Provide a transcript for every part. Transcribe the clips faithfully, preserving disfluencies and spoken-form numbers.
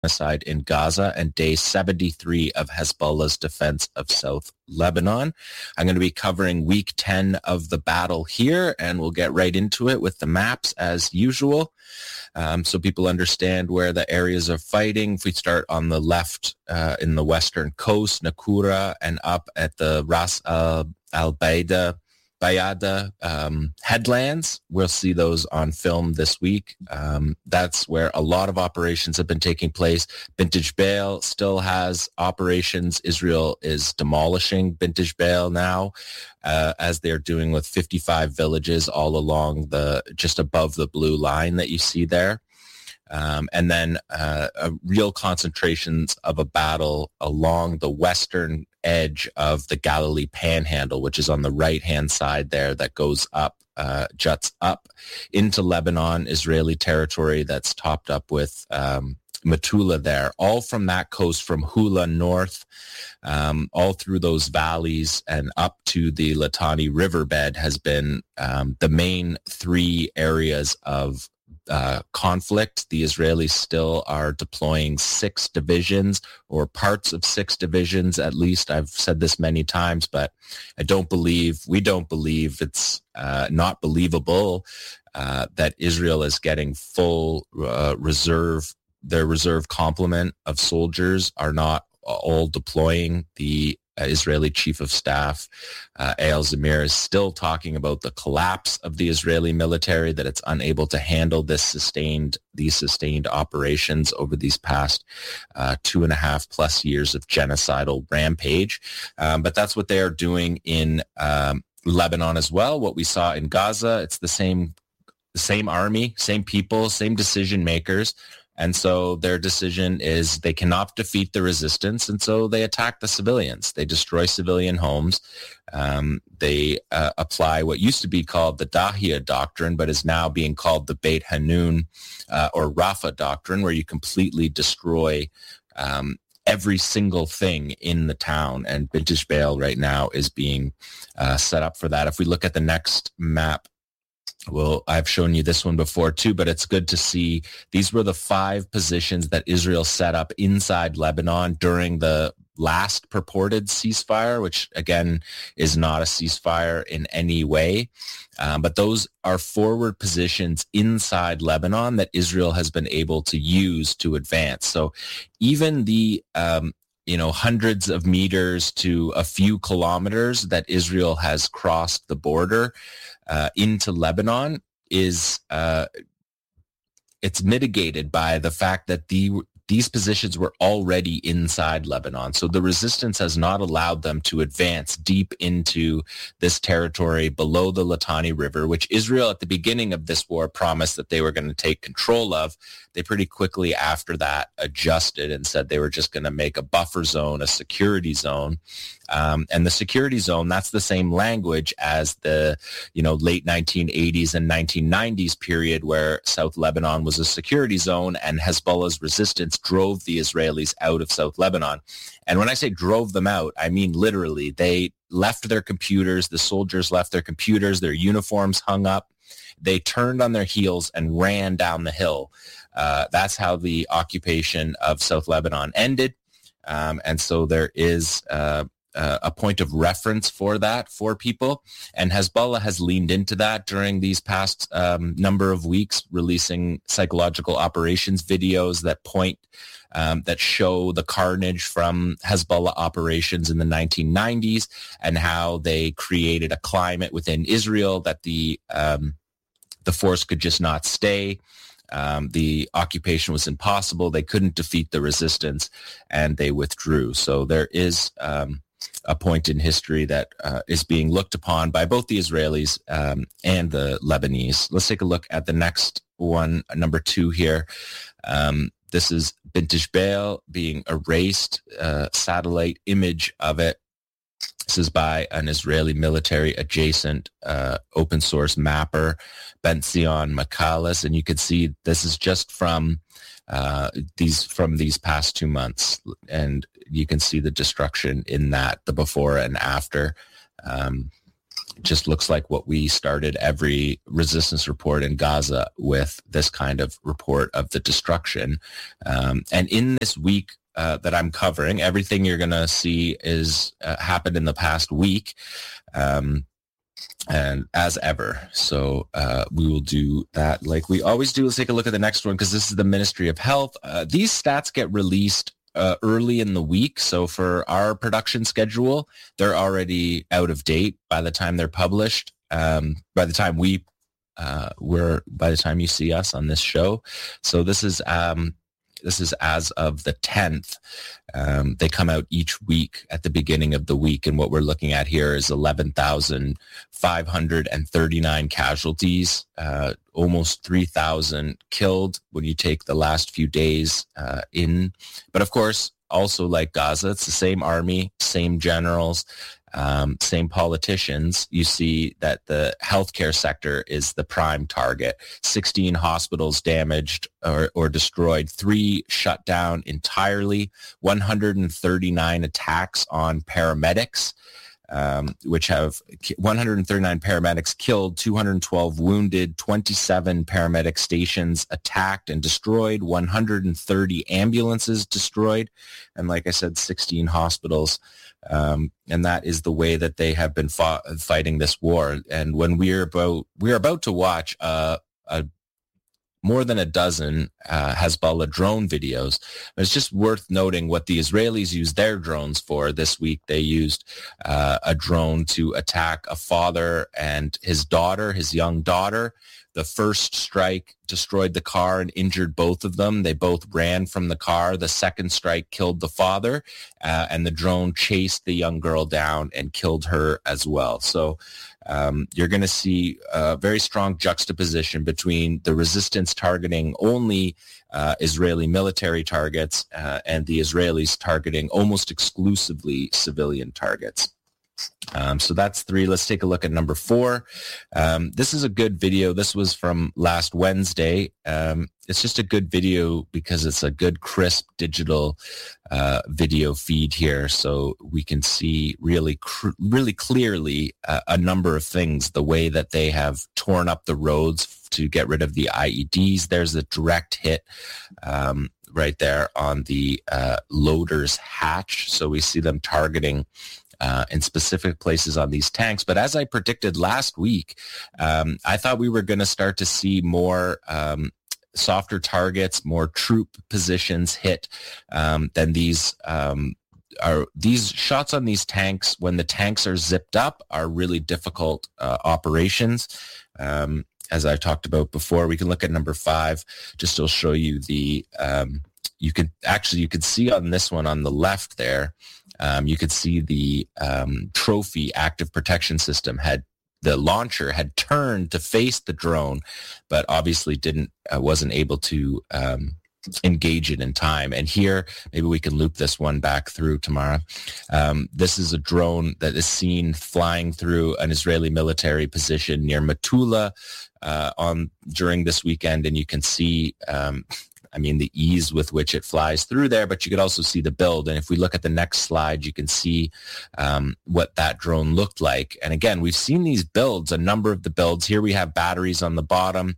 genocide in Gaza and day seventy-three of Hezbollah's defense of South Lebanon. I'm going to be covering week ten of the battle here, and we'll get right into it with the maps as usual, um, so people understand where the areas of fighting. If we start on the left uh, in the western coast, Nakura, and up at the Ras al, al-Baida Bayada um, headlands. We'll see those on film this week. Um, that's where a lot of operations have been taking place. Bint Jbeil still has operations. Israel is demolishing Bint Jbeil now, uh, as they're doing with fifty-five villages all along the, just above the blue line that you see there. Um, and then uh, a real concentrations of a battle along the western edge of the Galilee Panhandle, which is on the right-hand side there, that goes up, uh, juts up into Lebanon, Israeli territory that's topped up with um, Metula there, all from that coast, from Hula north, um, all through those valleys and up to the Litani riverbed has been um, the main three areas of Uh, conflict. The Israelis still are deploying six divisions or parts of six divisions at least. I've said this many times, but I don't believe, we don't believe, it's uh, not believable uh, that Israel is getting full uh, reserve. Their reserve complement of soldiers are not all deploying. The Uh, Israeli chief of staff, uh, Eyal Zamir, is still talking about the collapse of the Israeli military, that it's unable to handle this sustained, these sustained operations over these past uh, two and a half plus years of genocidal rampage. Um, but that's what they are doing in um, Lebanon as well. What we saw in Gaza, it's the same, the same army, same people, same decision makers. And so their decision is they cannot defeat the resistance, and so they attack the civilians. They destroy civilian homes. Um, they uh, apply what used to be called the Dahia Doctrine, but is now being called the Beit Hanun uh, or Rafah Doctrine, where you completely destroy um, every single thing in the town. And Bint Jbeil right now is being uh, set up for that. If we look at the next map, well, I've shown you this one before too, but it's good to see these were the five positions that Israel set up inside Lebanon during the last purported ceasefire, which again is not a ceasefire in any way. Um, but those are forward positions inside Lebanon that Israel has been able to use to advance. So even the um, you know, hundreds of meters to a few kilometers that Israel has crossed the border uh, into Lebanon is uh, it's mitigated by the fact that the these positions were already inside Lebanon. So the resistance has not allowed them to advance deep into this territory below the Litani River, which Israel at the beginning of this war promised that they were going to take control of. They pretty quickly after that adjusted and said they were just going to make a buffer zone, a security zone. Um, and the security zone, that's the same language as the, you know, late nineteen eighties and nineteen nineties period where South Lebanon was a security zone and Hezbollah's resistance drove the Israelis out of South Lebanon. And when I say drove them out, I mean literally. They left their computers, the soldiers left their computers, their uniforms hung up. They turned on their heels and ran down the hill. Uh, that's how the occupation of South Lebanon ended. Um, and so there is uh, uh, a point of reference for that for people. And Hezbollah has leaned into that during these past um, number of weeks, releasing psychological operations videos that point, um, that show the carnage from Hezbollah operations in the nineteen nineties and how they created a climate within Israel that the um, the force could just not stay. Um, the occupation was impossible. They couldn't defeat the resistance, and they withdrew. So there is um, a point in history that uh, is being looked upon by both the Israelis um, and the Lebanese. Let's take a look at the next one, number two here. Um, this is Bint Jbeil being erased, uh, satellite image of it. This is by an Israeli military adjacent uh, open source mapper, Ben-Zion Makalis, and you can see this is just from uh, these from these past two months, and you can see the destruction in that, the before and after. Um, just looks like what we started every resistance report in Gaza with, this kind of report of the destruction. Um, and in this week uh, that I'm covering, everything you're going to see is uh, happened in the past week. Um, and as ever. So uh, we will do that like we always do. Let's take a look at the next one, because this is the Ministry of Health. Uh, these stats get released uh, early in the week. So for our production schedule, they're already out of date by the time they're published. Um, by the time we, uh, we're, by the time you see us on this show. So this is, um, This is as of the tenth. Um, they come out each week at the beginning of the week. And what we're looking at here is eleven thousand five hundred thirty-nine casualties, uh, almost three thousand killed when you take the last few days uh, in. But of course, also like Gaza, it's the same army, same generals, Um, same politicians. You see that the healthcare sector is the prime target. sixteen hospitals damaged or, or destroyed, three shut down entirely, one hundred thirty-nine attacks on paramedics, um, which have one hundred thirty-nine paramedics killed, two hundred twelve wounded, twenty-seven paramedic stations attacked and destroyed, one hundred thirty ambulances destroyed, and like I said, sixteen hospitals. Um, and that is the way that they have been fought, fighting this war. And when we're about we're about to watch uh, a more than a dozen uh, Hezbollah drone videos, it's just worth noting what the Israelis used their drones for this week. They used uh, a drone to attack a father and his daughter, his young daughter. The first strike destroyed the car and injured both of them. They both ran from the car. The second strike killed the father, uh, and the drone chased the young girl down and killed her as well. So um, you're going to see a very strong juxtaposition between the resistance targeting only uh, Israeli military targets uh, and the Israelis targeting almost exclusively civilian targets. Um, so that's three. Let's take a look at number four. Um, this is a good video. This was from last Wednesday. Um, it's just a good video because it's a good, crisp digital uh, video feed here. So we can see really, cr- really clearly uh, a number of things, the way that they have torn up the roads to get rid of the I E Ds. There's a direct hit um, right there on the uh, loader's hatch. So we see them targeting Uh, in specific places on these tanks. But as I predicted last week, um, I thought we were going to start to see more um, softer targets, more troop positions hit um, than these um, are. These shots on these tanks, when the tanks are zipped up, are really difficult uh, operations. Um, as I talked about before, we can look at number five, just to show you the, um, you can actually, you can see on this one on the left there, Um, you could see the um, trophy active protection system had, the launcher had turned to face the drone, but obviously didn't, uh, wasn't able to um, engage it in time. And here, maybe we can loop this one back through tomorrow. Um, this is a drone that is seen flying through an Israeli military position near Metula uh, on during this weekend, and you can see um, I mean, the ease with which it flies through there, but you could also see the build. And if we look at the next slide, you can see um, what that drone looked like. And again, we've seen these builds, a number of the builds. Here we have batteries on the bottom.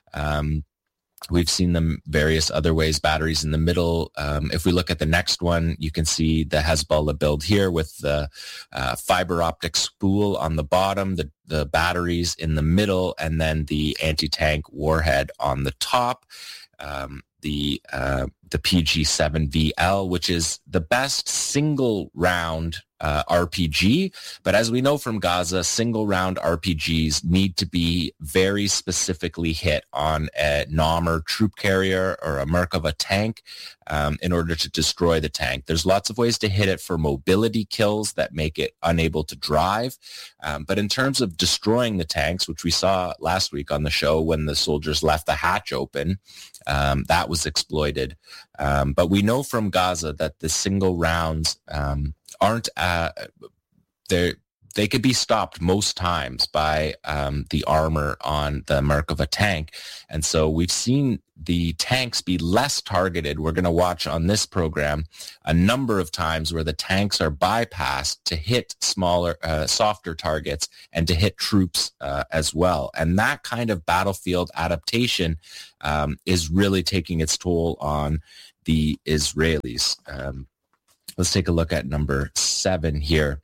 Um, we've seen them various other ways, batteries in the middle. Um, if we look at the next one, you can see the Hezbollah build here with the uh, fiber optic spool on the bottom, the, the batteries in the middle, and then the anti-tank warhead on the top. Um, the uh, the P G seven V L, which is the best single round uh, R P G. But as we know from Gaza, single round R P Gs need to be very specifically hit on a N O M R troop carrier or a Merkava tank um, in order to destroy the tank. There's lots of ways to hit it for mobility kills that make it unable to drive. Um, but in terms of destroying the tanks, which we saw last week on the show when the soldiers left the hatch open, um, that was exploited. Um, but we know from Gaza that the single rounds um, aren't uh, they're they could be stopped most times by um, the armor on the Merkava tank. And so we've seen the tanks be less targeted. We're going to watch on this program a number of times where the tanks are bypassed to hit smaller, uh, softer targets and to hit troops uh, as well. And that kind of battlefield adaptation um, is really taking its toll on the Israelis. Um, let's take a look at number seven here.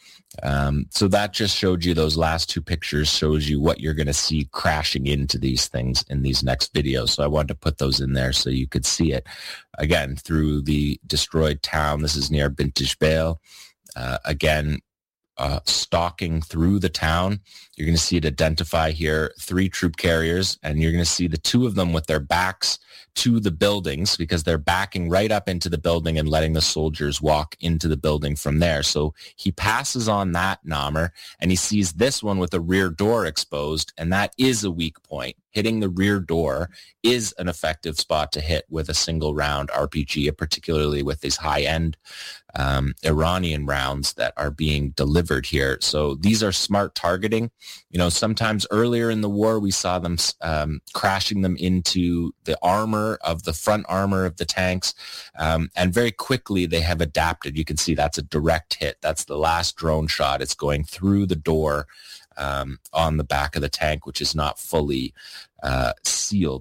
Um, so that just showed you, those last two pictures shows you what you're going to see crashing into these things in these next videos. So I wanted to put those in there so you could see it. Again, through the destroyed town. This is near Bint Jbeil. Uh, again, uh, stalking through the town. You're going to see it identify here three troop carriers, and you're going to see the two of them with their backs to the buildings because they're backing right up into the building and letting the soldiers walk into the building from there. So he passes on that Namer, and he sees this one with the rear door exposed, and that is a weak point. Hitting the rear door is an effective spot to hit with a single round R P G, particularly with these high-end um, Iranian rounds that are being delivered here. So these are smart targeting. You know, sometimes earlier in the war, we saw them um, crashing them into the armor of the front armor of the tanks. Um, and very quickly, they have adapted. You can see that's a direct hit. That's the last drone shot. It's going through the door um, on the back of the tank, which is not fully uh, sealed.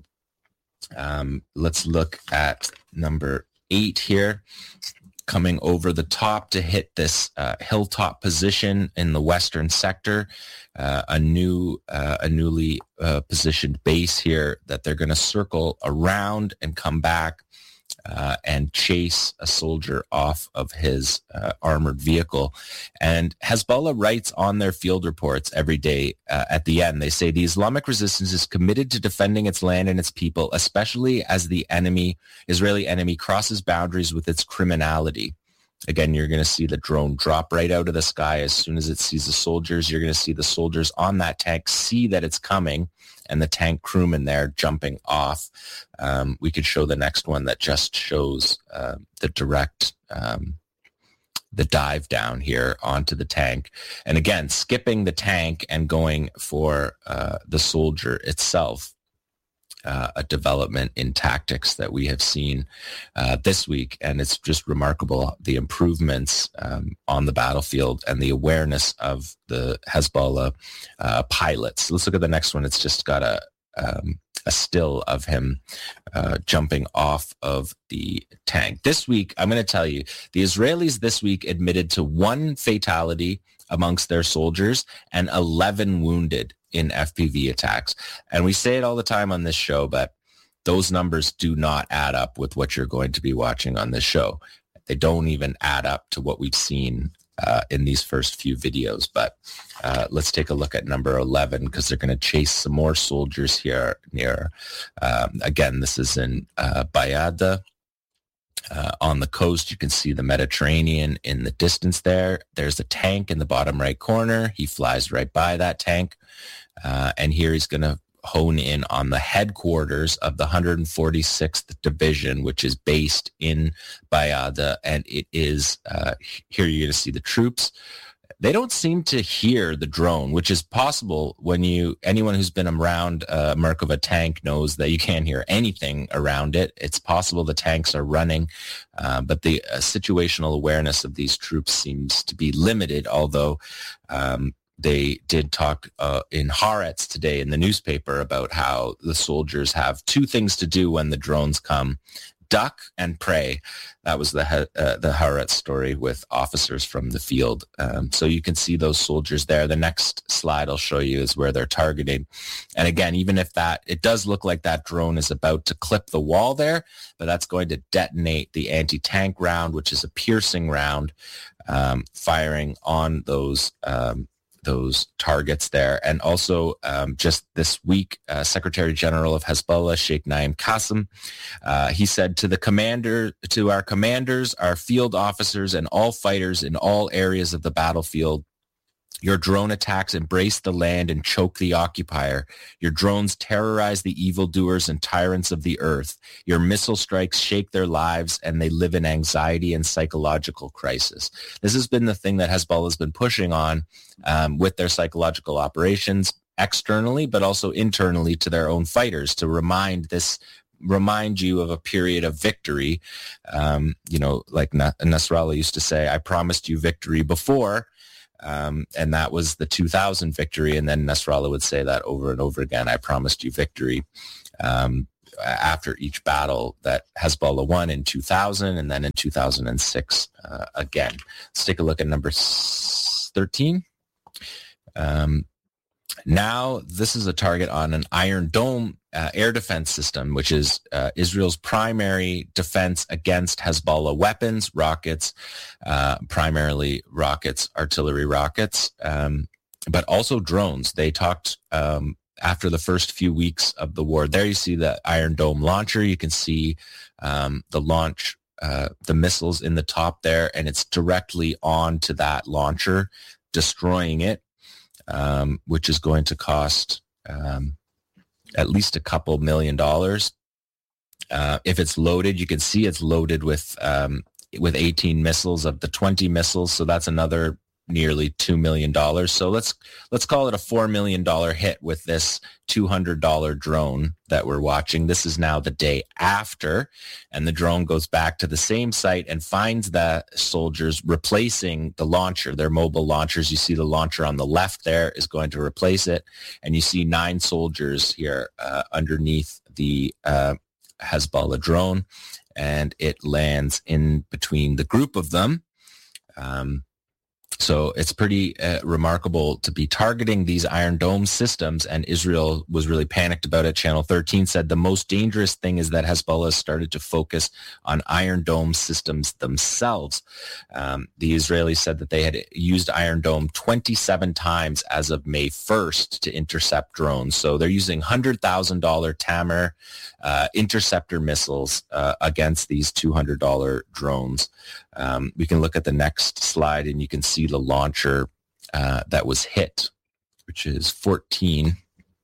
Um, let's look at number eight here. Coming over the top to hit this uh, hilltop position in the western sector, uh, a new, uh, a newly uh, positioned base here that they're going to circle around and come back uh, and chase a soldier off of his uh, armored vehicle. And Hezbollah writes on their field reports every day uh, at the end, they say the Islamic resistance is committed to defending its land and its people, especially as the enemy, Israeli enemy, crosses boundaries with its criminality. Again, you're going to see the drone drop right out of the sky. As soon as it sees the soldiers, you're going to see the soldiers on that tank see that it's coming, and the tank crewmen there jumping off. Um, we could show the next one that just shows uh, the direct, um, the dive down here onto the tank. And again, skipping the tank and going for uh, the soldier itself. Uh, a development in tactics that we have seen uh, this week. And it's just remarkable, the improvements um, on the battlefield and the awareness of the Hezbollah uh, pilots. Let's look at the next one. It's just got a, um, a still of him uh, jumping off of the tank. This week, I'm going to tell you, the Israelis this week admitted to one fatality amongst their soldiers and eleven wounded in F P V attacks. And we say it all the time on this show, but those numbers do not add up with what you're going to be watching on this show. They don't even add up to what we've seen uh, in these first few videos. But uh, let's take a look at number eleven, because they're going to chase some more soldiers here near, um, again, this is in uh, Bayada. Uh, on the coast, you can see the Mediterranean in the distance there. There's a tank in the bottom right corner. He flies right by that tank. Uh, and here he's going to hone in on the headquarters of the one hundred forty-sixth Division, which is based in Bayada. And it is, uh, here you're going to see the troops. They don't seem to hear the drone, which is possible when you, anyone who's been around a Merkava tank knows that you can't hear anything around it. It's possible the tanks are running, uh, but the uh, situational awareness of these troops seems to be limited, although um, they did talk uh, in Haaretz today in the newspaper about how the soldiers have two things to do when the drones come: duck and pray. That was the uh, the Haaretz story with officers from the field. Um, so you can see those soldiers there. The next slide I'll show you is where they're targeting. And again, even if that, it does look like that drone is about to clip the wall there, but that's going to detonate the anti-tank round, which is a piercing round, um, firing on those um, those targets there. And also um, just this week, uh, Secretary General of Hezbollah, Sheikh Naim Qassem, uh, he said to the commander, to our commanders, our field officers, and all fighters in all areas of the battlefield, Your drone attacks embrace the land and choke the occupier. Your drones terrorize the evildoers and tyrants of the earth. Your missile strikes shake their lives, and they live in anxiety and psychological crisis. This has been the thing that Hezbollah has been pushing on um, with their psychological operations externally, but also internally to their own fighters, to remind this remind you of a period of victory. Um, you know, like Nasrallah used to say, I promised you victory before. Um, and that was the two thousand victory. And then Nasrallah would say that over and over again. I promised you victory um, after each battle that Hezbollah won in two thousand and then in two thousand six uh, again. Let's take a look at number thirteen. Um, now, this is a target on an Iron Dome uh, air defense system, which is uh, Israel's primary defense against Hezbollah weapons, rockets, uh, primarily rockets, artillery rockets, um, but also drones. They talked um, after the first few weeks of the war. There you see the Iron Dome launcher. You can see um, the launch, uh, the missiles in the top there, and it's directly onto that launcher, destroying it. Um, which is going to cost um, at least a couple million dollars. Uh, if it's loaded, you can see it's loaded with um, with eighteen missiles of the twenty missiles, so that's another nearly two million dollars. So let's let's call it a four million dollars hit with this two hundred dollars drone that we're watching. This is now the day after, and the drone goes back to the same site and finds the soldiers replacing the launcher, their mobile launchers. You see the launcher on the left there is going to replace it, and you see nine soldiers here uh, underneath the uh, Hezbollah drone, and it lands in between the group of them. Um, So it's pretty uh, remarkable to be targeting these Iron Dome systems, and Israel was really panicked about it. Channel thirteen said the most dangerous thing is that Hezbollah started to focus on Iron Dome systems themselves. Um, the Israelis said that they had used Iron Dome twenty-seven times as of May first to intercept drones. So they're using one hundred thousand dollars Tamar uh, interceptor missiles uh, against these two hundred dollars drones. Um, we can look at the next slide, and you can see the launcher uh, that was hit, which is fourteen.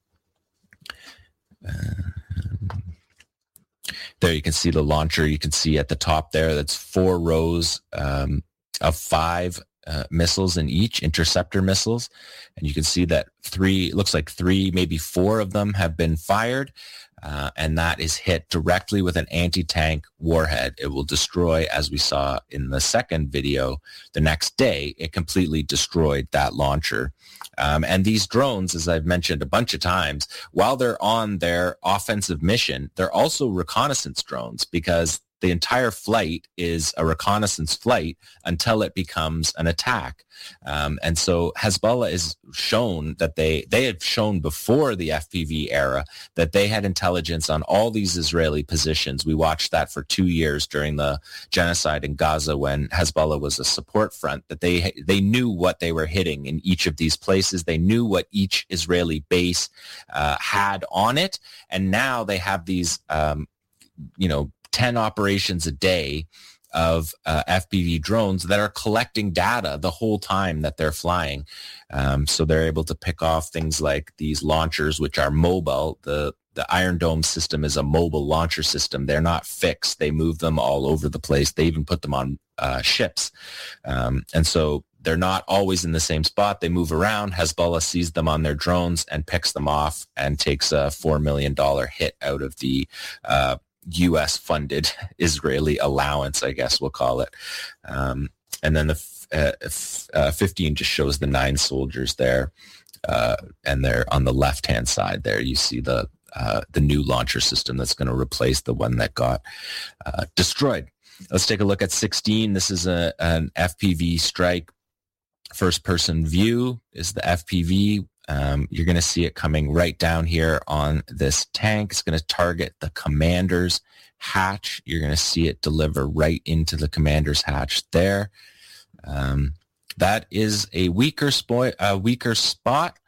Uh, there you can see the launcher. You can see at the top there, that's four rows um, of five uh, missiles in each, interceptor missiles. And you can see that three, it looks like three, maybe four of them have been fired. Uh, and that is hit directly with an anti-tank warhead. It will destroy, as we saw in the second video, the next day, it completely destroyed that launcher. Um, and these drones, as I've mentioned a bunch of times, while they're on their offensive mission, they're also reconnaissance drones, because the entire flight is a reconnaissance flight until it becomes an attack. Um, and so Hezbollah is shown that they, they had shown before the F P V era that they had intelligence on all these Israeli positions. We watched that for two years during the genocide in Gaza when Hezbollah was a support front, that they, they knew what they were hitting in each of these places. They knew what each Israeli base uh, had on it. And now they have these, um, you know, ten operations a day of uh, F P V drones that are collecting data the whole time that they're flying. Um, so they're able to pick off things like these launchers, which are mobile. The the Iron Dome system is a mobile launcher system. They're not fixed. They move them all over the place. They even put them on uh, ships. Um, and so they're not always in the same spot. They move around. Hezbollah sees them on their drones and picks them off and takes a four million dollars hit out of the uh, U S-funded Israeli allowance, I guess we'll call it. Um, and then the f- uh, f- uh, fifteen just shows the nine soldiers there. Uh, and they're on the left-hand side there. You see the uh, the new launcher system that's going to replace the one that got uh, destroyed. Let's take a look at sixteen. This is a, an F P V strike. First-person view is the F P V. Um, you're going to see it coming right down here on this tank. It's going to target the commander's hatch. You're going to see it deliver right into the commander's hatch there. Um, that is a weaker, spo- a weaker spot.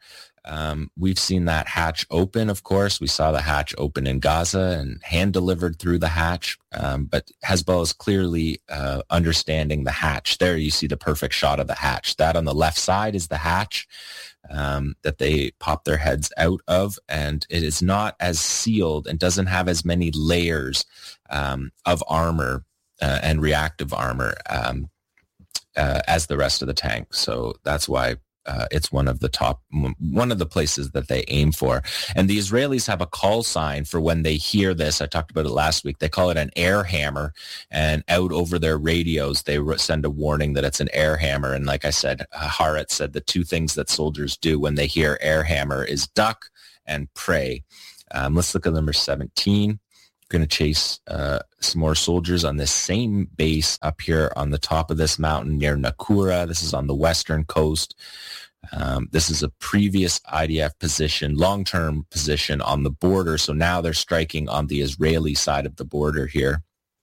Um, we've seen that hatch open, of course. We saw the hatch open in Gaza and hand-delivered through the hatch. Um, but Hezbollah is clearly uh, understanding the hatch. There you see the perfect shot of the hatch. That on the left side is the hatch um, that they pop their heads out of. And it is not as sealed and doesn't have as many layers um, of armor uh, and reactive armor um, uh, as the rest of the tank. So that's why Uh, it's one of the top, one of the places that they aim for. And the Israelis have a call sign for when they hear this. I talked about it last week. They call it an air hammer. And out over their radios, they send a warning that it's an air hammer. And like I said, uh, Haaretz said the two things that soldiers do when they hear air hammer is duck and pray. Um, let's look at number seventeen. Going to chase uh, some more soldiers on this same base up here on the top of this mountain near Nakura. This is on the western coast. Um, this is a previous I D F position, long-term position on the border. So now they're striking on the Israeli side of the border here.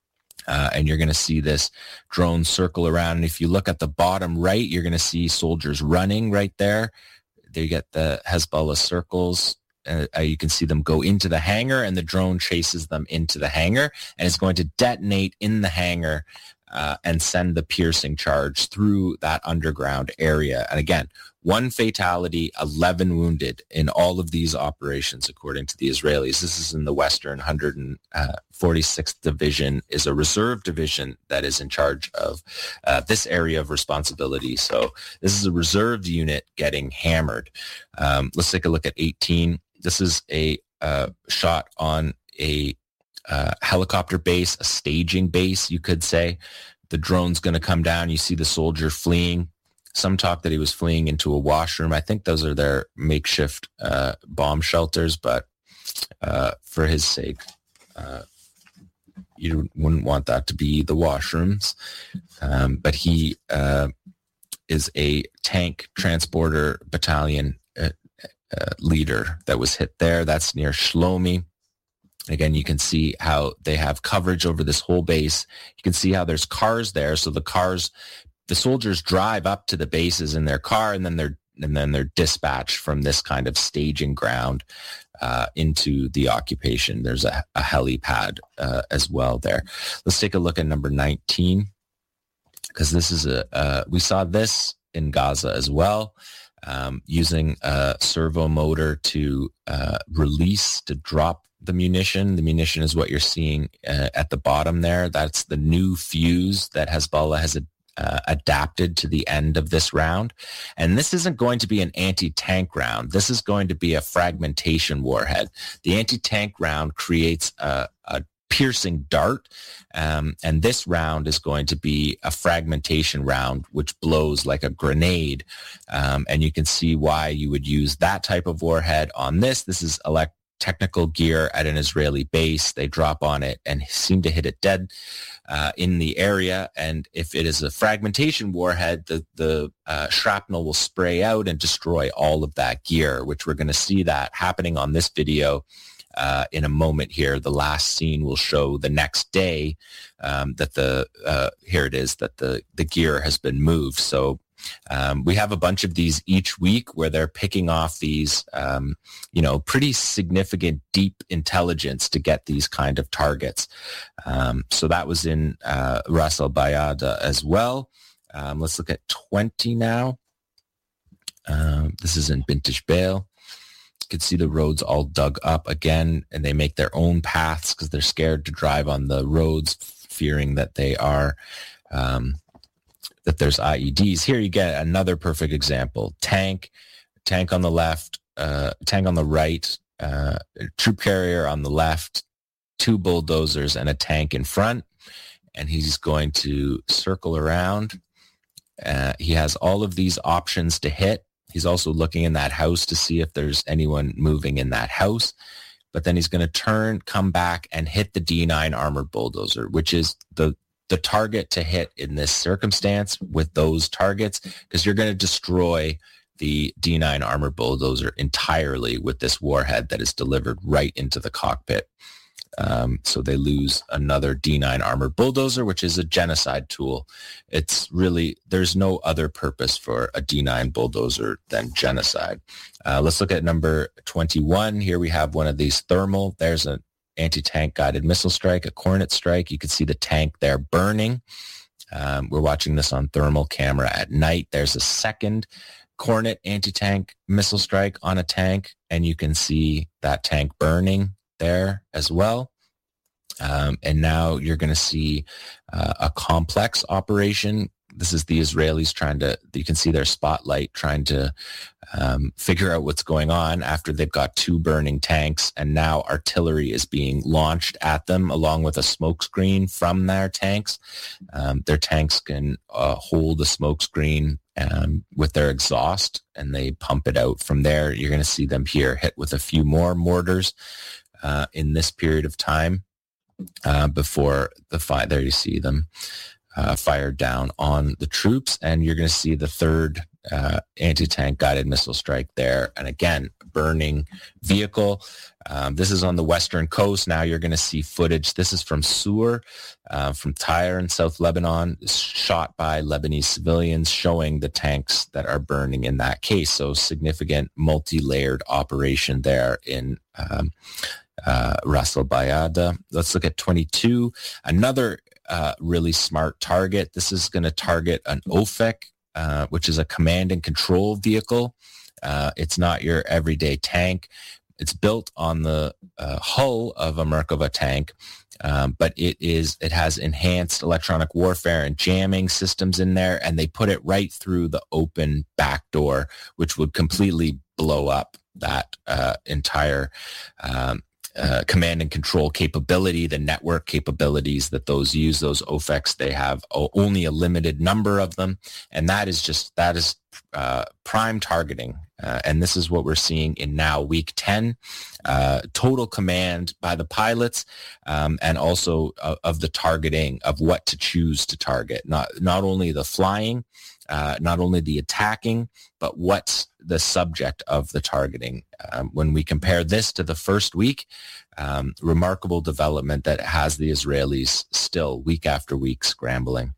Uh, and you're going to see this drone circle around. And if you look at the bottom right, you're going to see soldiers running right there. They get the Hezbollah circles. Uh, you can see them go into the hangar, and the drone chases them into the hangar, and it's going to detonate in the hangar uh, and send the piercing charge through that underground area. And again, one fatality, eleven wounded in all of these operations, according to the Israelis. This is in the Western one hundred forty-sixth Division, is a reserve division that is in charge of uh, this area of responsibility. So this is a reserved unit getting hammered. Um, let's take a look at eighteen. This is a uh, shot on a uh, helicopter base, a staging base, you could say. The drone's going to come down. You see the soldier fleeing. Some talk that he was fleeing into a washroom. I think those are their makeshift uh, bomb shelters, but uh, for his sake, uh, you wouldn't want that to be the washrooms. Um, but he uh, is a tank transporter battalion uh, Uh, leader that was hit there. That's near Shlomi. Again, you can see how they have coverage over this whole base. You can see how there's cars there. So the cars, the soldiers drive up to the bases in their car, and then they're and then they're dispatched from this kind of staging ground uh, into the occupation. There's a, a helipad uh, as well there. Let's take a look at number nineteen, because this is a uh, we saw this in Gaza as well. Um, using a servo motor to uh, release, to drop the munition. The munition is what you're seeing uh, at the bottom there. That's the new fuse that Hezbollah has uh, adapted to the end of this round. And this isn't going to be an anti-tank round. This is going to be a fragmentation warhead. The anti-tank round creates a, a piercing dart, um, and this round is going to be a fragmentation round, which blows like a grenade, um, and you can see why you would use that type of warhead on this. This is elect- technical gear at an Israeli base. They drop on it and seem to hit it dead uh, in the area, and if it is a fragmentation warhead, the, the uh, shrapnel will spray out and destroy all of that gear, which we're going to see that happening on this video Uh, in a moment here. The last scene will show the next day um, that the, uh, here it is, that the, the gear has been moved. So um, we have a bunch of these each week where they're picking off these, um, you know, pretty significant deep intelligence to get these kind of targets. Um, so that was in uh, Ras Al Bayada as well. Um, let's look at twenty now. Um, this is in Bint Jbeil. Could see the roads all dug up again, and they make their own paths because they're scared to drive on the roads, fearing that they are um, that there's I E Ds. Here you get another perfect example: tank, tank on the left, uh, tank on the right, uh, troop carrier on the left, two bulldozers, and a tank in front. And he's going to circle around. Uh, he has all of these options to hit. He's also looking in that house to see if there's anyone moving in that house. But then he's going to turn, come back, and hit the D nine armored bulldozer, which is the the target to hit in this circumstance with those targets, because you're going to destroy the D nine armored bulldozer entirely with this warhead that is delivered right into the cockpit. Um, so they lose another D nine armored bulldozer, which is a genocide tool. It's really, there's no other purpose for a D nine bulldozer than genocide. Uh, let's look at number twenty-one. Here we have one of these thermal. There's an anti-tank guided missile strike, a Cornet strike. You can see the tank there burning. Um, we're watching this on thermal camera at night. There's a second Cornet anti-tank missile strike on a tank, and you can see that tank burning there as well. Um, and now you're going to see uh, a complex operation. This is the Israelis trying to, you can see their spotlight trying to um, figure out what's going on after they've got two burning tanks, and now artillery is being launched at them along with a smoke screen from their tanks. Um, their tanks can uh, hold a smoke screen um, with their exhaust, and they pump it out from there. You're going to see them here hit with a few more mortars uh, in this period of time uh, before the fire. There you see them. Uh, fired down on the troops, and you're going to see the third uh, anti-tank guided missile strike there. And again, burning vehicle. Um, this is on the western coast. Now you're going to see footage. This is from Sur, uh, from Tyre in South Lebanon, shot by Lebanese civilians, showing the tanks that are burning in that case. So significant multi-layered operation there in um, uh, Ras Al Bayada. Let's look at twenty-two. Another Uh, really smart target. This is going to target an O F E C, uh, which is a command and control vehicle. Uh, it's not your everyday tank. It's built on the uh, hull of a Merkava tank, um, but it is it has enhanced electronic warfare and jamming systems in there, and they put it right through the open back door, which would completely blow up that uh, entire um, Uh, command and control capability, the network capabilities that those use, those O F E Cs, they have o- only a limited number of them. And that is just, that is uh, prime targeting. Uh, and this is what we're seeing in now week ten, uh, total command by the pilots, um, and also uh, of the targeting of what to choose to target. Not, not only the flying, uh, not only the attacking, but what's the subject of the targeting. Um, when we compare this to the first week, um, remarkable development that has the Israelis still week after week scrambling.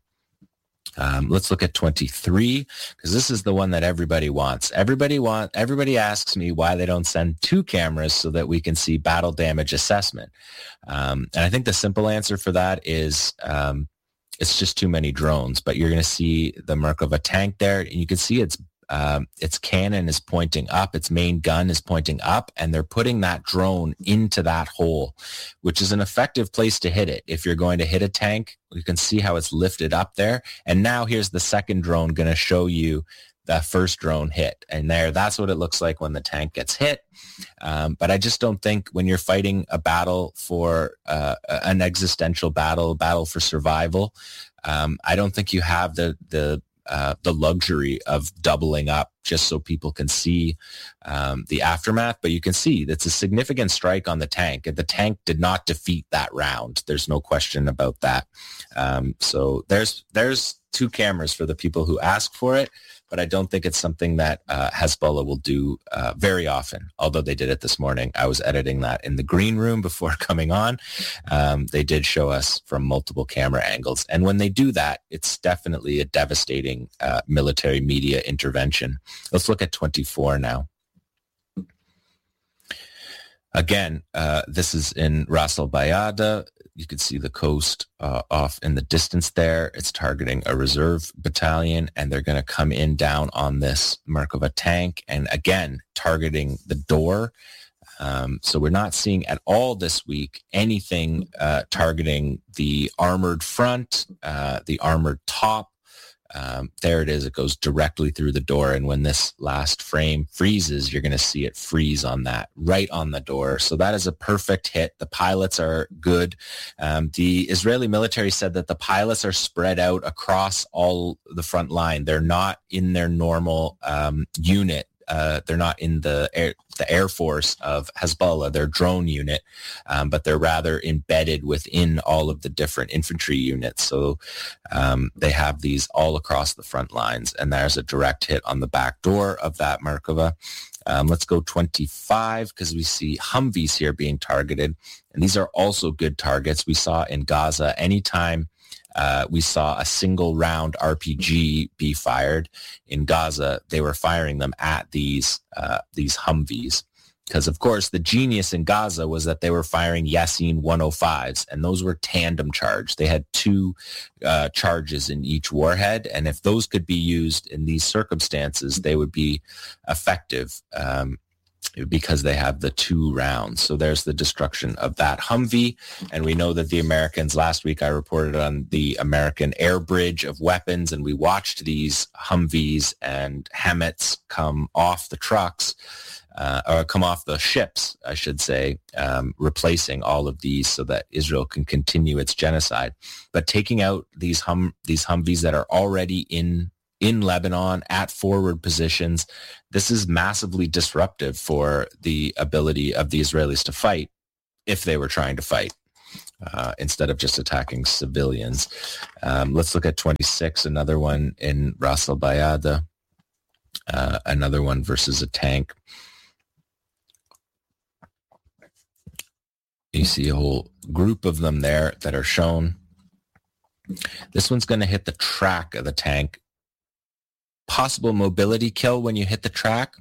Um, let's look at twenty-three, because this is the one that everybody wants. Everybody want, everybody asks me why they don't send two cameras so that we can see battle damage assessment. Um, and I think the simple answer for that is um, it's just too many drones. But you're going to see the Merkava tank there, and you can see its Um, its cannon is pointing up, its main gun is pointing up, and they're putting that drone into that hole, which is an effective place to hit it. If you're going to hit a tank, you can see how it's lifted up there. And now here's the second drone going to show you the first drone hit. And there, that's what it looks like when the tank gets hit. Um, but I just don't think when you're fighting a battle for uh, an existential battle, a battle for survival, um, I don't think you have the the Uh, the luxury of doubling up just so people can see um, the aftermath. But you can see that's a significant strike on the tank. The tank did not defeat that round. There's no question about that. Um, so there's there's two cameras for the people who ask for it, but I don't think it's something that uh, Hezbollah will do uh, very often, although they did it this morning. I was editing that in the green room before coming on. Um, they did show us from multiple camera angles. And when they do that, it's definitely a devastating uh, military media intervention. Let's look at twenty-four now. Again, uh, this is in Ras Al Bayada. You can see the coast uh, off in the distance there. It's targeting a reserve battalion, and they're going to come in down on this Merkava tank, and again, targeting the door. Um, so we're not seeing at all this week anything uh, targeting the armored front, uh, the armored top. Um, there it is. It goes directly through the door. And when this last frame freezes, you're going to see it freeze on that, right on the door. So that is a perfect hit. The pilots are good. Um, the Israeli military said that the pilots are spread out across all the front line. They're not in their normal um, unit. Uh, they're not in the air, the Air Force of Hezbollah, their drone unit, um, but they're rather embedded within all of the different infantry units. So um, they have these all across the front lines, and there's a direct hit on the back door of that Merkava. Um, let's go twenty-five because we see Humvees here being targeted. And these are also good targets. We saw in Gaza, anytime uh, we saw a single round R P G be fired in Gaza, they were firing them at these uh, these Humvees. Because, of course, the genius in Gaza was that they were firing Yasin one oh fives, and those were tandem charged. They had two uh, charges in each warhead, and if those could be used in these circumstances, they would be effective um, because they have the two rounds. So there's the destruction of that Humvee, and we know that the Americans, last week I reported on the American air bridge of weapons, and we watched these Humvees and Hemets come off the trucks, Uh, or come off the ships, I should say, um, replacing all of these so that Israel can continue its genocide. But taking out these hum these Humvees that are already in in Lebanon at forward positions, this is massively disruptive for the ability of the Israelis to fight if they were trying to fight. Uh, instead of just attacking civilians. Um, let's look at twenty-six, another one in Ras Al Bayada, uh, another one versus a tank. You see a whole group of them there that are shown. This one's going to hit the track of the tank. Possible mobility kill when you hit the track.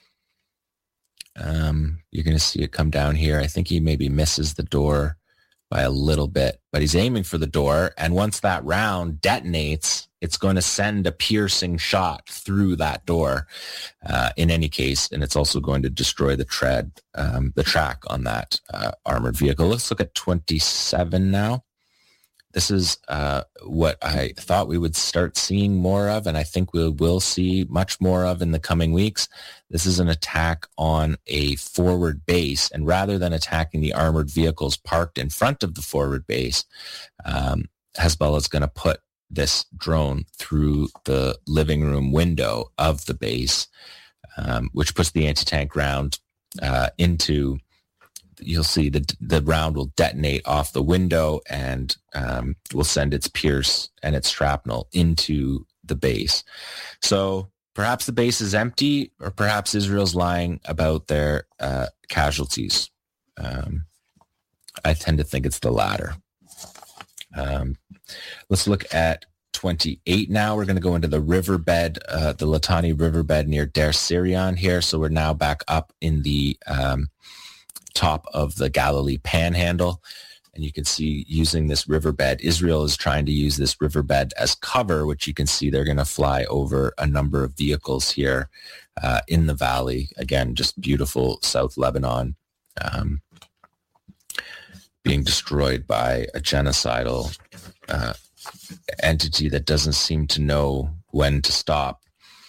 Um, you're going to see it come down here. I think he maybe misses the door by a little bit, but he's aiming for the door. And once that round detonates, it's going to send a piercing shot through that door uh, in any case. And it's also going to destroy the tread, um, the track on that uh, armored vehicle. Let's look at twenty-seven now. This is uh, what I thought we would start seeing more of, and I think we will see much more of in the coming weeks. This is an attack on a forward base, and rather than attacking the armored vehicles parked in front of the forward base, um, Hezbollah is going to put this drone through the living room window of the base, um, which puts the anti-tank round uh, into... You'll see the the round will detonate off the window and um, will send its pierce and its shrapnel into the base. So perhaps the base is empty, or perhaps Israel's lying about their uh, casualties. Um, I tend to think it's the latter. Um, let's look at twenty-eight now. We're going to go into the riverbed, uh, the Litani riverbed near Der Sirion here. So we're now back up in the... Um, top of the Galilee Panhandle, and you can see using this riverbed, Israel is trying to use this riverbed as cover, which you can see they're going to fly over a number of vehicles here uh, in the valley. Again, just beautiful South Lebanon um, being destroyed by a genocidal uh, entity that doesn't seem to know when to stop.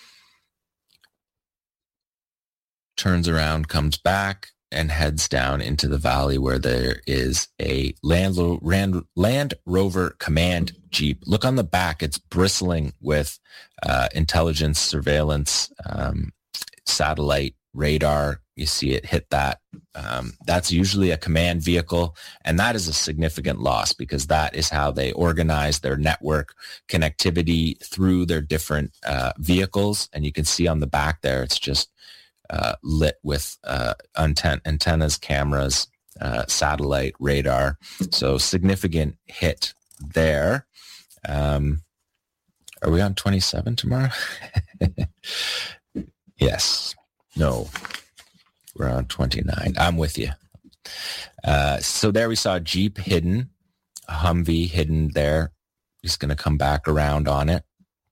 Turns around, comes back, and heads down into the valley where there is a Land, Land, Land Rover Command Jeep. Look on the back. It's bristling with uh, intelligence, surveillance, um, satellite, radar. You see it hit that. Um, that's usually a command vehicle, and that is a significant loss because that is how they organize their network connectivity through their different uh, vehicles. And you can see on the back there, it's just Uh, lit with uh, anten- antennas, cameras, uh, satellite, radar. So significant hit there. Um, are we on twenty-seven tomorrow? Yes. No. We're on twenty-nine. I'm with you. Uh, so there we saw a Jeep hidden, a Humvee hidden there. Just going to come back around on it.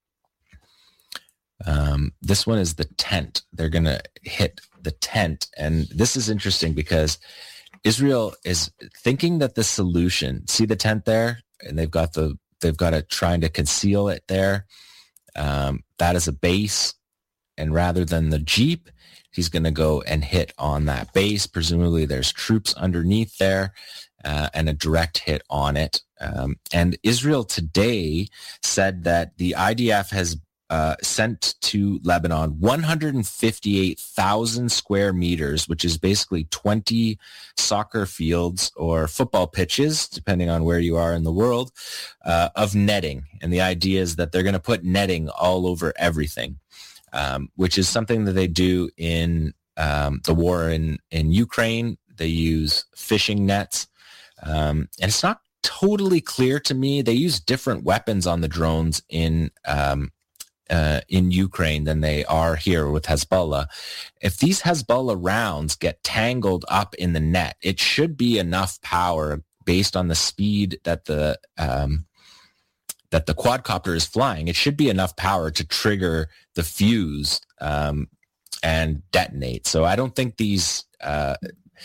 Um, this one is the tent. They're going to hit the tent. And this is interesting because Israel is thinking that the solution, see the tent there? And they've got the, they've got it trying to conceal it there. Um, that is a base. And rather than the Jeep, he's going to go and hit on that base. Presumably there's troops underneath there uh, and a direct hit on it. Um, and Israel today said that the I D F has Uh, sent to Lebanon one hundred fifty-eight thousand square meters, which is basically twenty soccer fields or football pitches, depending on where you are in the world, uh, of netting. And the idea is that they're going to put netting all over everything, um, which is something that they do in um, the war in, in Ukraine. They use fishing nets. Um, and it's not totally clear to me. They use different weapons on the drones in um, uh, in Ukraine than they are here with Hezbollah. If these Hezbollah rounds get tangled up in the net, it should be enough power based on the speed that the um, that the quadcopter is flying. It should be enough power to trigger the fuse um, and detonate. So I don't think these uh,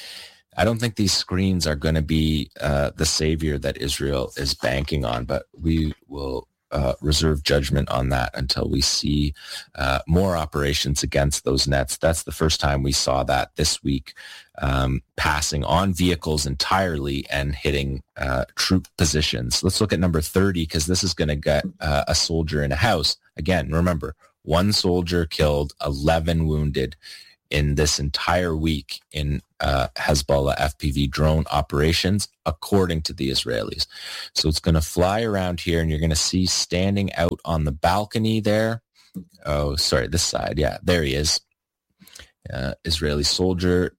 I don't think these screens are going to be uh, the savior that Israel is banking on. But we will uh, reserve judgment on that until we see uh, more operations against those nets. That's the first time we saw that this week, um, passing on vehicles entirely and hitting uh, troop positions. Let's look at number thirty, because this is going to get uh, a soldier in a house. Again, remember, one soldier killed, eleven wounded in this entire week in uh, Hezbollah F P V drone operations, according to the Israelis. So it's going to fly around here, and you're going to see standing out on the balcony there. Oh, sorry, this side. Yeah, there he is. Uh, Israeli soldier,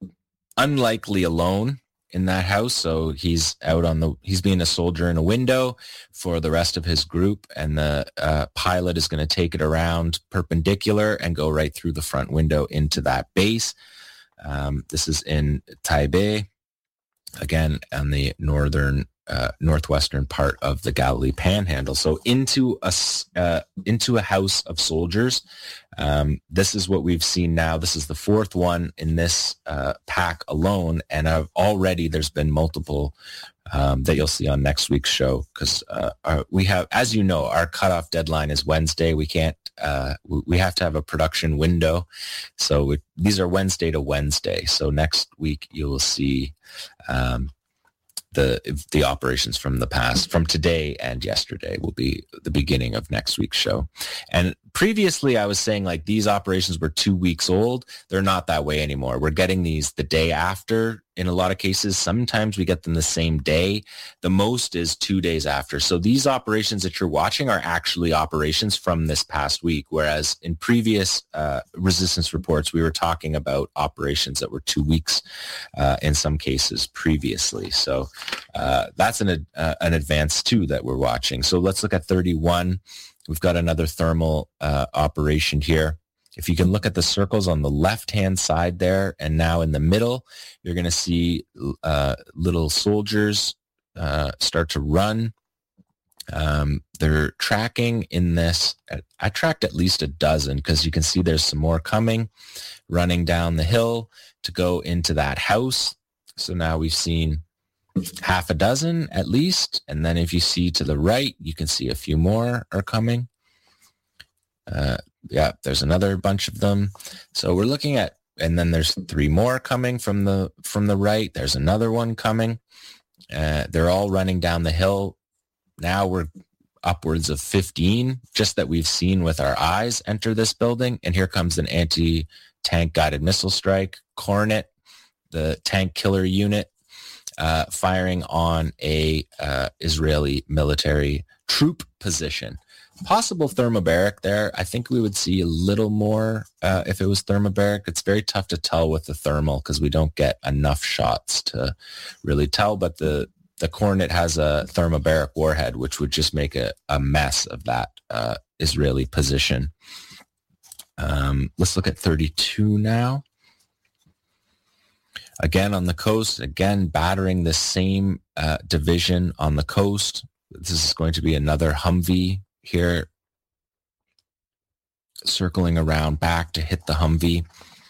unlikely alone in that house. So he's out on the, he's being a soldier in a window for the rest of his group. And the uh, pilot is going to take it around perpendicular and go right through the front window into that base. Um, this is in Taibeh, again, on the northern, uh, northwestern part of the Galilee Panhandle. So into a, uh, into a house of soldiers. Um, this is what we've seen now. This is the fourth one in this uh, pack alone. And I've already, there's been multiple um, that you'll see on next week's show, because uh, we have, as you know, our cutoff deadline is Wednesday. We can't, uh, we have to have a production window. So we, these are Wednesday to Wednesday. So next week you will see um, the the operations from the past, from today and yesterday, will be the beginning of next week's show. And previously I was saying like these operations were two weeks old. They're not that way anymore. We're getting these the day after in a lot of cases. Sometimes we get them the same day. The most is two days after. So these operations that you're watching are actually operations from this past week, whereas in previous uh, resistance reports, we were talking about operations that were two weeks uh, in some cases previously. So uh, that's an, uh, an advance too that we're watching. So let's look at thirty-one. We've got another thermal uh, operation here. If you can look at the circles on the left-hand side there, and now in the middle, you're going to see uh, little soldiers uh, start to run. Um, they're tracking in this. I tracked at least a dozen, because you can see there's some more coming, running down the hill to go into that house. So now we've seen half a dozen at least. And then if you see to the right, you can see a few more are coming. Uh, yeah, there's another bunch of them. So we're looking at, and then there's three more coming from the, from the right. There's another one coming. Uh, they're all running down the hill. Now we're upwards of fifteen just that we've seen with our eyes enter this building. And here comes an anti-tank guided missile strike, Kornet, the tank killer unit, uh, firing on a uh, Israeli military troop position. Possible thermobaric there. I think we would see a little more uh, if it was thermobaric. It's very tough to tell with the thermal because we don't get enough shots to really tell. But the, the Kornet has a thermobaric warhead, which would just make a, a mess of that uh, Israeli position. Um, let's look at thirty-two now. Again, on the coast, again, battering the same uh, division on the coast. This is going to be another Humvee here, circling around back to hit the Humvee.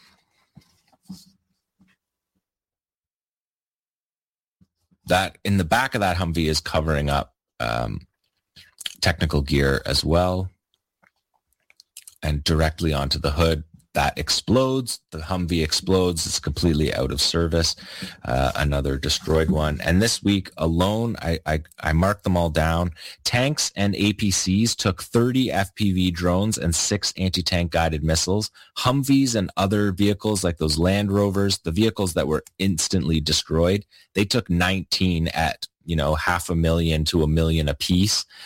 That in the back of that Humvee is covering up um, technical gear as well, and directly onto the hood. That explodes. The Humvee explodes. It's completely out of service. Uh, another destroyed one. And this week alone, I, I, I marked them all down. Tanks and A P Cs took thirty F P V drones and six anti-tank guided missiles. Humvees and other vehicles like those Land Rovers, the vehicles that were instantly destroyed, they took nineteen at, you know, half a million to a million apiece.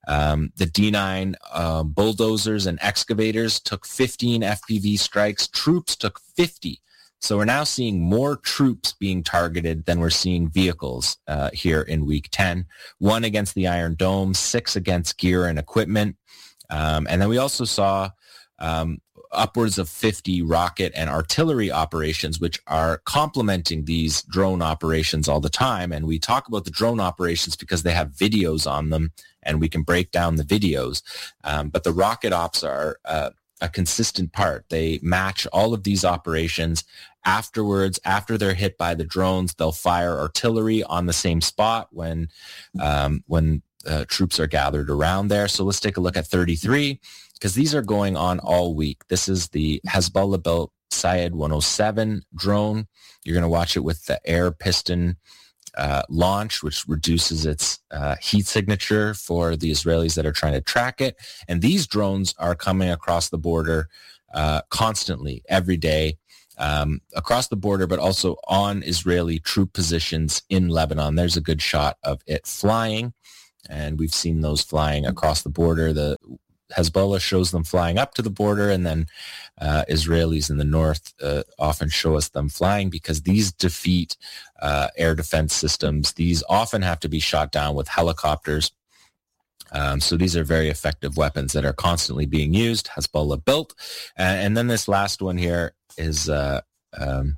Um, the D nine uh, bulldozers and excavators took fifteen F P V strikes. Troops took fifty. So we're now seeing more troops being targeted than we're seeing vehicles uh, here in week ten. One against the Iron Dome, six against gear and equipment. Um, and then we also saw um, upwards of fifty rocket and artillery operations, which are complementing these drone operations all the time. And we talk about the drone operations because they have videos on them and we can break down the videos. Um, but the rocket ops are uh, a consistent part. They match all of these operations. Afterwards, after they're hit by the drones, they'll fire artillery on the same spot when um, when uh, troops are gathered around there. So let's take a look at thirty-three, because these are going on all week. This is the Hezbollah-built Sayed one oh seven drone. You're going to watch it with the air piston uh, launch, which reduces its uh, heat signature for the Israelis that are trying to track it. And these drones are coming across the border uh, constantly, every day. Um, across the border, but also on Israeli troop positions in Lebanon. There's a good shot of it flying, and we've seen those flying across the border. The Hezbollah shows them flying up to the border, and then uh, Israelis in the north uh, often show us them flying, because these defeat uh, air defense systems. These often have to be shot down with helicopters. Um, so these are very effective weapons that are constantly being used, Hezbollah built. Uh, and then this last one here is uh, um,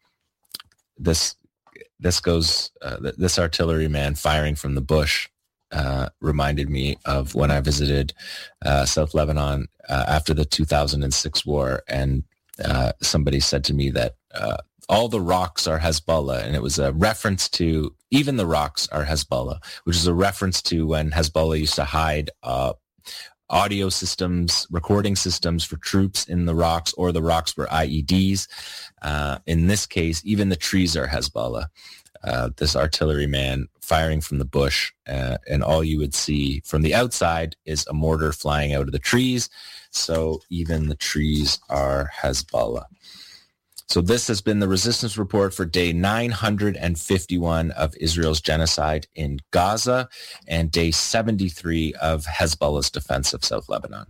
this this goes uh, this artilleryman firing from the bush uh, reminded me of when I visited uh, South Lebanon uh, after the two thousand six war, and uh, somebody said to me that uh, all the rocks are Hezbollah, and it was a reference to even the rocks are Hezbollah, which is a reference to when Hezbollah used to hide uh, audio systems, recording systems for troops in the rocks, or the rocks were I E Ds. Uh, in this case, even the trees are Hezbollah. Uh, this artilleryman firing from the bush, uh, and all you would see from the outside is a mortar flying out of the trees. So even the trees are Hezbollah. So this has been the Resistance Report for day nine hundred fifty-one of Israel's genocide in Gaza and day seventy-three of Hezbollah's defense of South Lebanon.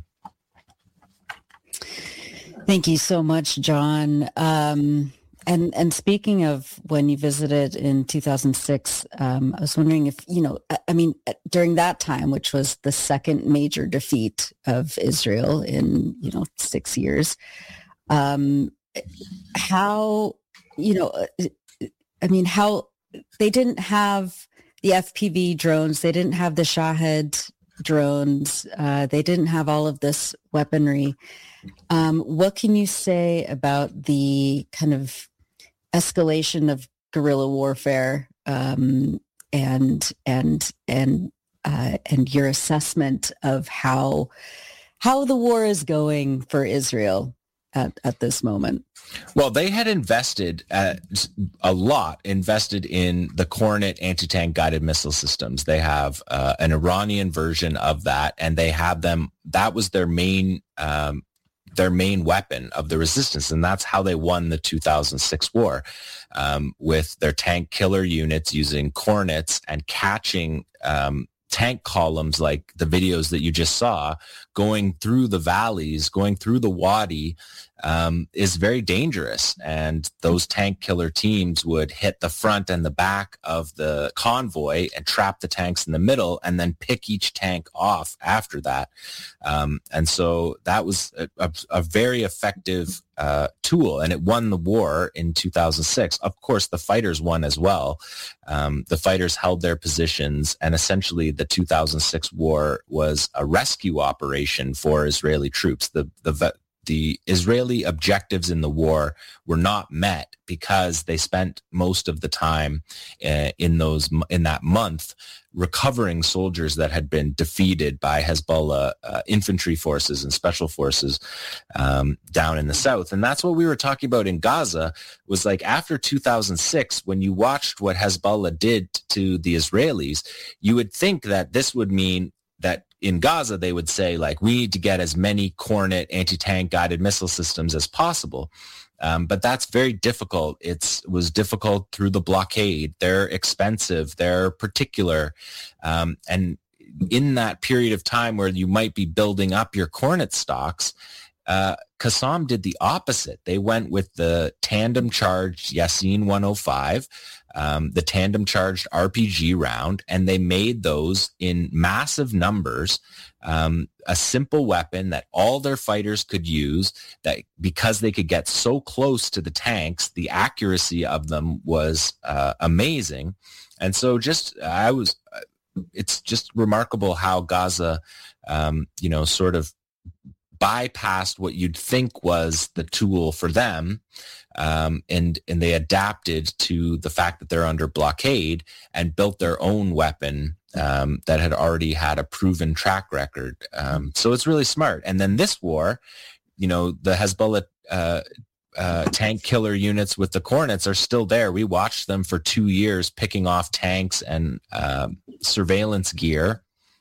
Thank you so much, John. Um, and and speaking of when you visited in two thousand six, um, I was wondering if, you know, I, I mean, during that time, which was the second major defeat of Israel in, you know, six years, um, how, you know, I mean, how they didn't have the F P V drones, they didn't have the Shahed drones, uh, they didn't have all of this weaponry. Um, what can you say about the kind of escalation of guerrilla warfare um, and and and uh, and your assessment of how how the war is going for Israel At, at this moment? Well, they had invested uh, a lot, invested in the Kornet anti-tank guided missile systems. They have uh, an Iranian version of that, and they have them. That was their main um, their main weapon of the resistance, and that's how they won the two thousand six war, um, with their tank killer units using Kornets and catching um, tank columns like the videos that you just saw going through the valleys, going through the Wadi, um, is very dangerous. And those tank killer teams would hit the front and the back of the convoy and trap the tanks in the middle and then pick each tank off after that. Um, and so that was a, a, a very effective uh, tool, and it won the war in two thousand six. Of course, the fighters won as well. Um, the fighters held their positions, and essentially the two thousand six war was a rescue operation for Israeli troops. The the the Israeli objectives in the war were not met because they spent most of the time uh, in those in that month recovering soldiers that had been defeated by Hezbollah uh, infantry forces and special forces um, down in the south. And that's what we were talking about in Gaza, was like after two thousand six, when you watched what Hezbollah did to the Israelis, you would think that this would mean that in Gaza, they would say, like, we need to get as many Kornet anti-tank guided missile systems as possible. Um, but that's very difficult. It's, it was difficult through the blockade. They're expensive. They're particular. Um, and in that period of time where you might be building up your Kornet stocks, uh, Qassam did the opposite. They went with the tandem charged Yasin one oh five, um, the tandem charged R P G round, and they made those in massive numbers, um, a simple weapon that all their fighters could use, that because they could get so close to the tanks, the accuracy of them was uh, amazing. And so just, I was, it's just remarkable how Gaza, um, you know, sort of bypassed what you'd think was the tool for them, um, and and they adapted to the fact that they're under blockade and built their own weapon um, that had already had a proven track record. Um, so it's really smart. And then this war, you know, the Hezbollah uh, uh, tank killer units with the Kornets are still there. We watched them for two years picking off tanks and uh, surveillance gear.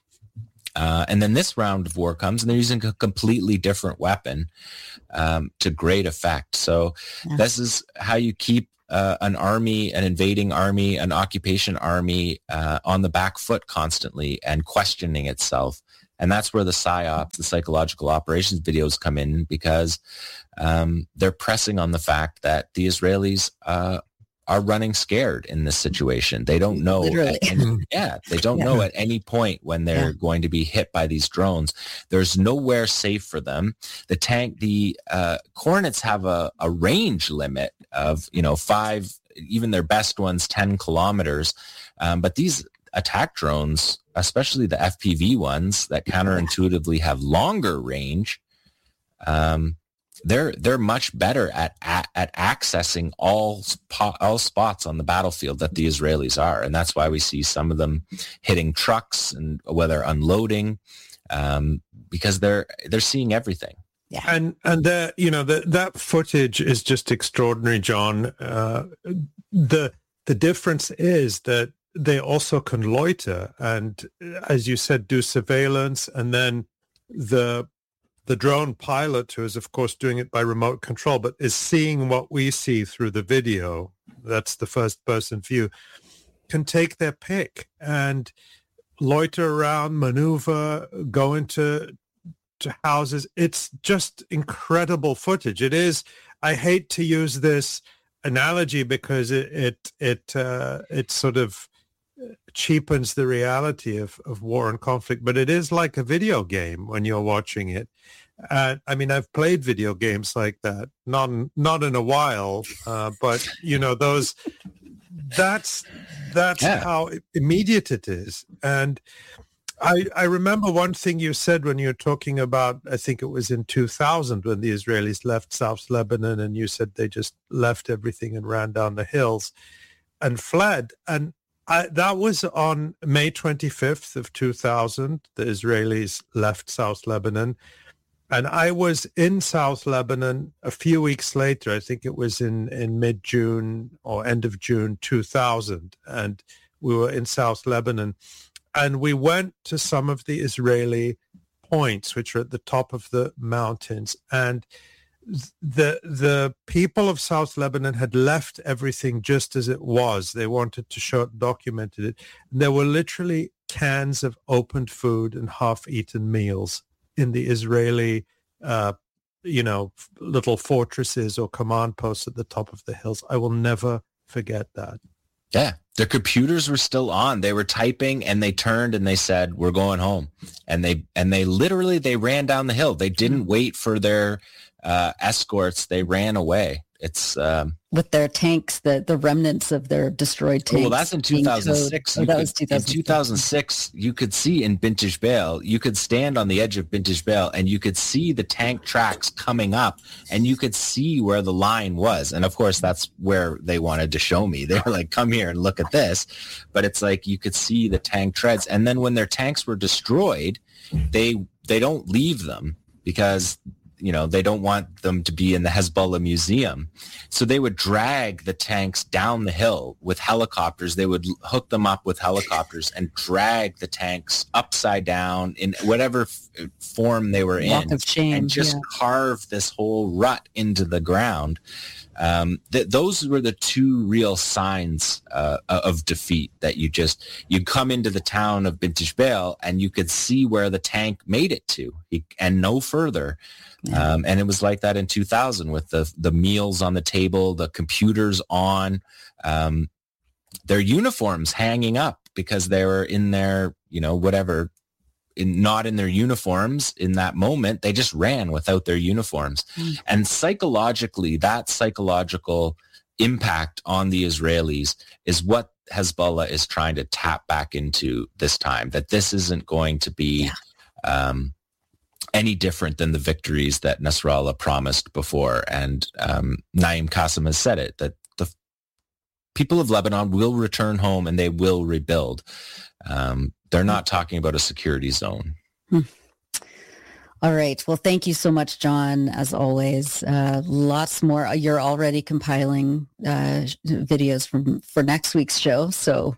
Uh, and then this round of war comes, and they're using a completely different weapon um, to great effect. So yeah. This is how you keep uh, an army, an invading army, an occupation army uh, on the back foot constantly and questioning itself. And that's where the PSYOPs, the psychological operations videos come in, because um, they're pressing on the fact that the Israelis uh, are running scared in this situation. They don't know. At any, yeah, they don't yeah. know at any point when they're yeah. going to be hit by these drones. There's nowhere safe for them. The tank, the uh, Kornets have a, a range limit of, you know, five, even their best ones, ten kilometers. Um, but these attack drones, especially the F P V ones that counterintuitively have longer range, um, they're they're much better at, at at accessing all spot, all spots on the battlefield that the Israelis are, and that's why we see some of them hitting trucks and whether unloading, um, because they're they're seeing everything. Yeah, and and the you know the, that footage is just extraordinary, John. Uh, the the difference is that they also can loiter and, as you said, do surveillance, and then the the drone pilot, who is, of course, doing it by remote control, but is seeing what we see through the video, that's the first-person view, can take their pick and loiter around, maneuver, go into to houses. It's just incredible footage. It is, I hate to use this analogy because it it it, uh, it sort of cheapens the reality of, of war and conflict, but it is like a video game when you're watching it. Uh, I mean, I've played video games like that, not not in a while, uh, but you know, those. That's that's yeah. how immediate it is. And I I remember one thing you said when you were talking about, I think it was in two thousand when the Israelis left South Lebanon, and you said they just left everything and ran down the hills and fled. And I, that was on May twenty-fifth of two thousand. The Israelis left South Lebanon. And I was in South Lebanon a few weeks later. I think it was in, in mid-June or end of June two thousand. And we were in South Lebanon. And we went to some of the Israeli points, which are at the top of the mountains. And the the people of South Lebanon had left everything just as it was. They wanted to show it, documented it. And there were literally cans of opened food and half-eaten meals in the Israeli, uh, you know, little fortresses or command posts at the top of the hills. I will never forget that. Yeah, their computers were still on. They were typing, and they turned and they said, "We're going home." And they and they literally they ran down the hill. They didn't wait for their uh, escorts. They ran away. It's um, with their tanks, the the remnants of their destroyed tanks. Well, that's in two thousand six. Oh, that could, was two thousand six. In two thousand six, you could see in Bint Jbeil, you could stand on the edge of Bint Jbeil, and you could see the tank tracks coming up, and you could see where the line was. And of course, that's where they wanted to show me. They were like, "Come here and look at this." But it's like you could see the tank treads. And then when their tanks were destroyed, they they don't leave them because, you know, they don't want them to be in the Hezbollah museum. So they would drag the tanks down the hill with helicopters. They would hook them up with helicopters and drag the tanks upside down in whatever f- form they were Walk in, of shame, and just yeah. carve this whole rut into the ground. Um, th- those were the two real signs uh, of defeat, that you just, you come into the town of Bint Jbeil and you could see where the tank made it to and no further. Yeah. Um, and it was like that in two thousand with the, the meals on the table, the computers on, um, their uniforms hanging up because they were in their, you know, whatever, in, not in their uniforms in that moment. They just ran without their uniforms. Mm. And psychologically, that psychological impact on the Israelis is what Hezbollah is trying to tap back into this time, that this isn't going to be yeah. um, any different than the victories that Nasrallah promised before. And um, Naim Qassem has said it, that the people of Lebanon will return home and they will rebuild. Um, they're not talking about a security zone. Hmm. All right. Well, thank you so much, John, as always. Uh, lots more. You're already compiling uh, videos from for next week's show. So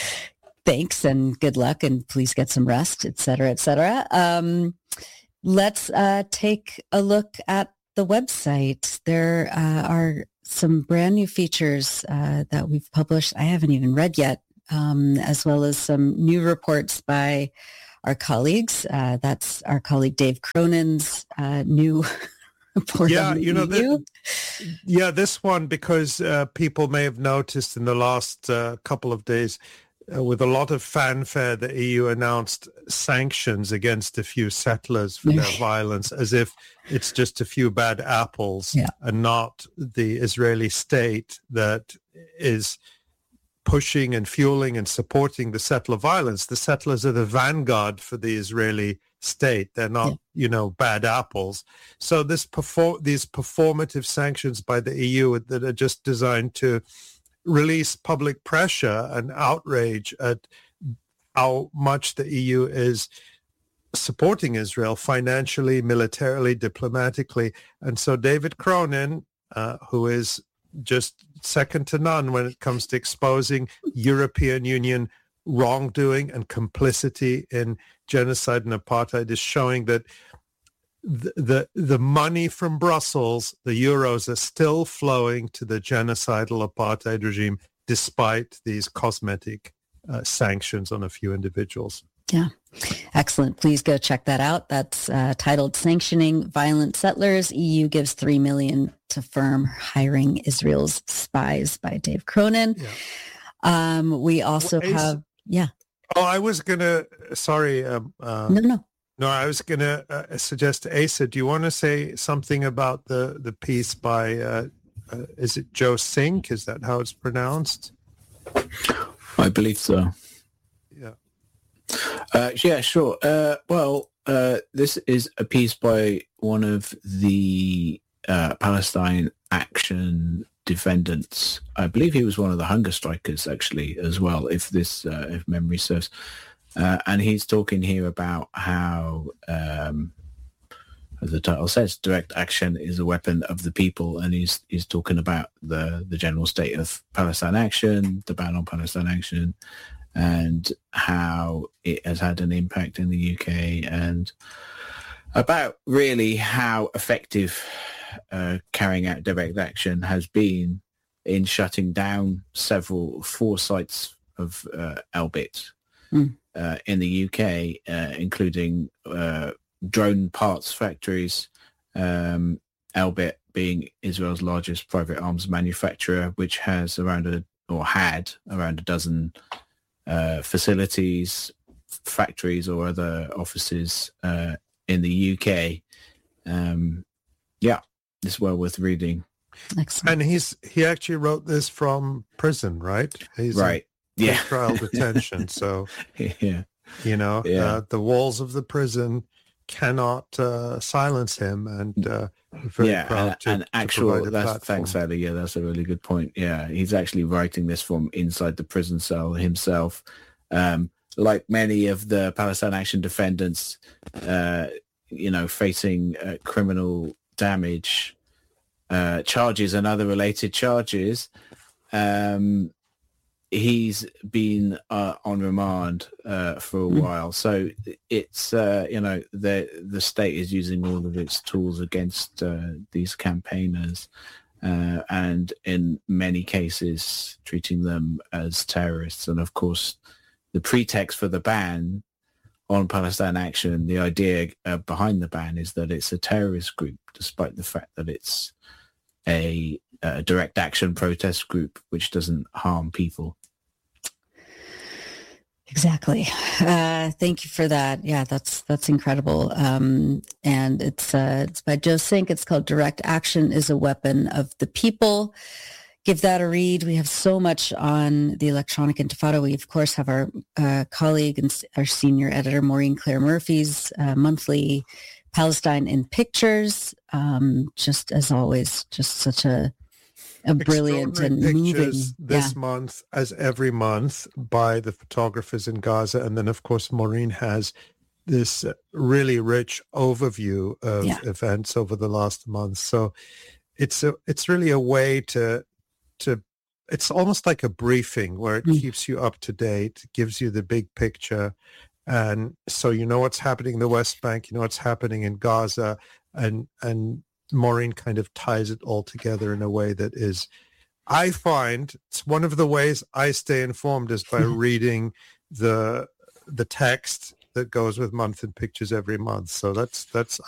thanks and good luck, and please get some rest, et cetera, et cetera. Um, let's uh, take a look at the website. There uh, are some brand new features uh, that we've published. I haven't even read yet. Um, as well as some new reports by our colleagues. Uh, that's our colleague Dave Cronin's uh, new report. Yeah, you know, the, yeah, this one, because uh, people may have noticed in the last uh, couple of days, uh, with a lot of fanfare, the E U announced sanctions against a few settlers for their violence, as if it's just a few bad apples yeah. and not the Israeli state that is pushing and fueling and supporting the settler violence. The settlers are the vanguard for the Israeli state. They're not, yeah. you know, bad apples. So this perform these performative sanctions by the E U that are just designed to release public pressure and outrage at how much the E U is supporting Israel financially, militarily, diplomatically. And so David Cronin, uh, who is just second to none when it comes to exposing European Union wrongdoing and complicity in genocide and apartheid, is showing that the, the the money from Brussels, the euros, are still flowing to the genocidal apartheid regime despite these cosmetic uh, sanctions on a few individuals. Yeah. Excellent. Please go check that out. That's uh, titled Sanctioning Violent Settlers. E U gives three million dollars to firm hiring Israel's spies by Dave Cronin. Yeah. Um, we also well, have, yeah. Oh, I was going to, sorry. Um, uh, no, no. No, I was going to uh, suggest to Asa, do you want to say something about the, the piece by, uh, uh, is it Joe Sink? Is that how it's pronounced? I believe so. Yeah. Uh, yeah, sure. Uh, well, uh, this is a piece by one of the uh, Palestine Action defendants. I believe he was one of the hunger strikers, actually, as well, if this, uh, if memory serves. Uh, and he's talking here about how, um, as the title says, direct action is a weapon of the people, and he's he's talking about the the general state of Palestine Action, the ban on Palestine Action, and how it has had an impact in the U K, and about really how effective uh, carrying out direct action has been in shutting down several four sites of uh, Elbit mm. uh, in the U K, uh, including uh, drone parts factories, um, Elbit being Israel's largest private arms manufacturer, which has around a or had around a dozen uh, facilities, factories, or other offices uh, in the U K. Um, yeah, it's well worth reading. Excellent. And he's he actually wrote this from prison, right? He's right. Yeah. Trial detention. So yeah, you know, yeah. Uh, the walls of the prison cannot uh, silence him, and uh, we're very yeah, proud and, to, and actual. to that's platform. Thanks, Ali. Yeah, that's a really good point. Yeah, he's actually writing this from inside the prison cell himself. Um, like many of the Palestine Action defendants, uh, you know, facing uh, criminal damage uh, charges and other related charges. Um, he's been uh, on remand uh, for a mm. while, so it's uh, you know the the state is using all of its tools against uh, these campaigners, uh, and in many cases treating them as terrorists. And of course, the pretext for the ban on Palestine Action, the idea uh, behind the ban is that it's a terrorist group, despite the fact that it's a, a direct action protest group which doesn't harm people. Exactly. Uh, thank you for that. Yeah, that's that's incredible. Um, and it's uh, it's by Joe Sink. It's called Direct Action is a Weapon of the People. Give that a read. We have so much on the Electronic Intifada. We, of course, have our uh, colleague and our senior editor, Maureen Claire Murphy's uh, monthly Palestine in Pictures. Um, just as always, just such a a brilliant and moving. Pictures this yeah. month, as every month, by the photographers in Gaza. And then, of course, Maureen has this really rich overview of yeah. events over the last month. So it's a, it's really a way to, to, it's almost like a briefing where it mm. keeps you up to date, gives you the big picture. And so you know what's happening in the West Bank, you know what's happening in Gaza, and, and, Maureen kind of ties it all together in a way that is, I find, it's one of the ways I stay informed is by reading the the text that goes with Month in Pictures every month. So that's that's